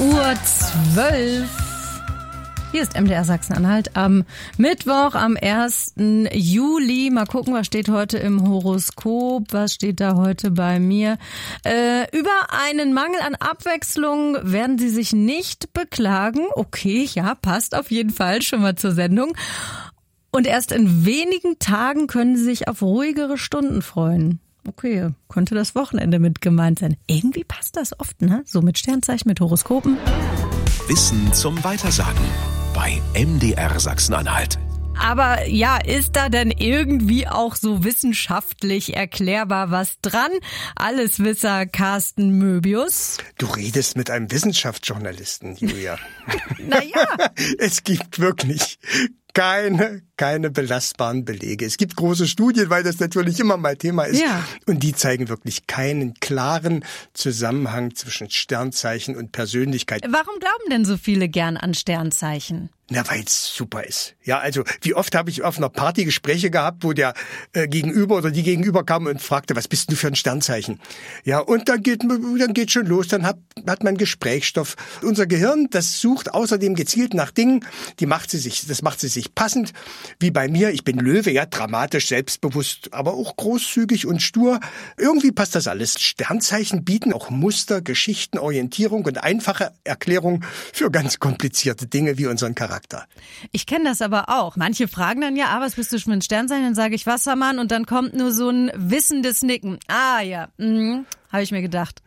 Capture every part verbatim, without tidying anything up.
Uhr zwölf. Hier ist M D R Sachsen-Anhalt am Mittwoch, am ersten Juli. Mal gucken, was steht heute im Horoskop, was steht da heute bei mir. Äh, über einen Mangel an Abwechslung werden Sie sich nicht beklagen. Okay, ja, passt auf jeden Fall schon mal zur Sendung. Und erst in wenigen Tagen können Sie sich auf ruhigere Stunden freuen. Okay, könnte das Wochenende mit gemeint sein. Irgendwie passt das oft, ne? So mit Sternzeichen, mit Horoskopen. Wissen zum Weitersagen bei M D R Sachsen-Anhalt. Aber ja, ist da denn irgendwie auch so wissenschaftlich erklärbar was dran? Alleswisser Carsten Möbius. Du redest mit einem Wissenschaftsjournalisten, Julia. Naja. Es gibt wirklich keine, keine belastbaren Belege. Es gibt große Studien, weil das natürlich immer mal Thema ist. Ja. Und die zeigen wirklich keinen klaren Zusammenhang zwischen Sternzeichen und Persönlichkeit. Warum glauben denn so viele gern an Sternzeichen? Na, weil es super ist. Ja, also wie oft habe ich auf einer Party Gespräche gehabt, wo der äh, Gegenüber oder die Gegenüber kam und fragte, was bist du für ein Sternzeichen? Ja, und dann geht dann geht schon los, dann hat, hat man Gesprächsstoff. Unser Gehirn, das sucht außerdem gezielt nach Dingen, die macht sie sich, das macht sie sich passend, wie bei mir. Ich bin Löwe, ja, dramatisch, selbstbewusst, aber auch großzügig und stur. Irgendwie passt das alles. Sternzeichen bieten auch Muster, Geschichten, Orientierung und einfache Erklärung für ganz komplizierte Dinge wie unseren Charakter. Ich kenne das aber auch. Manche fragen dann ja, ah, was bist du für ein Sternzeichen? Dann sage ich Wassermann und dann kommt nur so ein wissendes Nicken. Ah ja, mhm. Habe ich mir gedacht.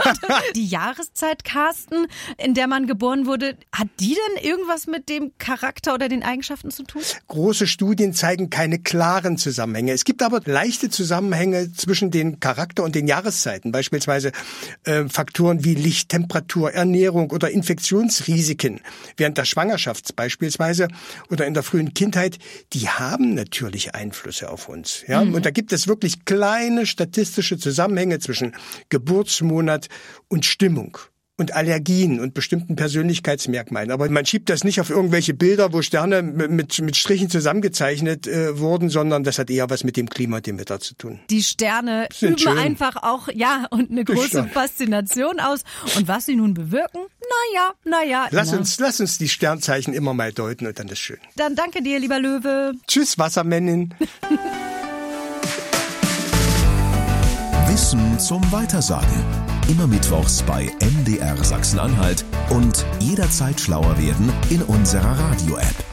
Die Jahreszeit, Carsten, in der man geboren wurde, hat die denn irgendwas mit dem Charakter oder den Eigenschaften zu tun? Große Studien zeigen keine klaren Zusammenhänge. Es gibt aber leichte Zusammenhänge zwischen den Charakter und den Jahreszeiten. Beispielsweise äh, Faktoren wie Licht, Temperatur, Ernährung oder Infektionsrisiken während der Schwangerschaft beispielsweise oder in der frühen Kindheit. Die haben natürlich Einflüsse auf uns. Ja? Mhm. Und da gibt es wirklich kleine statistische Zusammenhänge zwischen Geburtsmonat und Stimmung und Allergien und bestimmten Persönlichkeitsmerkmalen. Aber man schiebt das nicht auf irgendwelche Bilder, wo Sterne mit, mit Strichen zusammengezeichnet äh, wurden, sondern das hat eher was mit dem Klima und dem Wetter zu tun. Die Sterne Sind üben schön. einfach auch, ja, und eine große Sterne. Faszination aus. Und was sie nun bewirken? Naja, naja. Lass na. uns, lass uns die Sternzeichen immer mal deuten und dann ist schön. Dann danke dir, lieber Löwe. Tschüss, Wassermännin. Wissen zum Weitersagen. Immer mittwochs bei M D R Sachsen-Anhalt und jederzeit schlauer werden in unserer Radio-App.